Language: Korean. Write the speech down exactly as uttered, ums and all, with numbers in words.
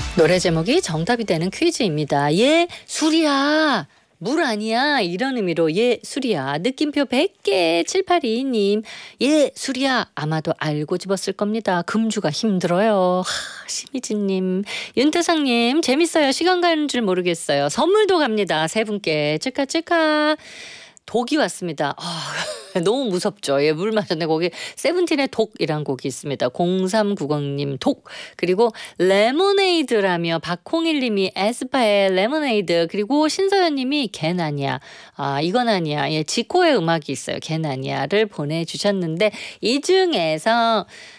노래 제목이 정답이 되는 퀴즈입니다. 예, 술이야. 물 아니야. 이런 의미로 예, 술이야. 느낌표 백 개 칠팔이이 님. 예, 술이야. 아마도 알고 집었을 겁니다. 금주가 힘들어요. 하, 심희진님. 윤태상님. 재밌어요. 시간 가는 줄 모르겠어요. 선물도 갑니다. 세 분께. 찌카 찌카. 독이 왔습니다. 아, 너무 무섭죠. 예, 물 마셨네. 거기 세븐틴의 독이란 곡이 있습니다. 공삼구공 님 독. 그리고 레모네이드라며 박홍일님이 에스파의 레모네이드. 그리고 신서연님이 걘 아니야. 아, 이건 아니야. 예, 지코의 음악이 있어요. 걘 아니야를 보내주셨는데 이 중에서